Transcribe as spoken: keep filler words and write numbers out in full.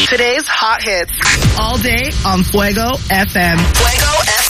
Today's hot hits all day on Fuego F M. Fuego F M.